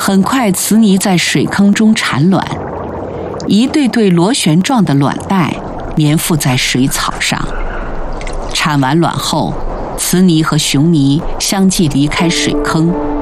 很快，雌泥在水坑中产卵，一对对螺旋状的卵袋粘附在水草上。产完卵后，雌泥和雄泥相继离开水坑，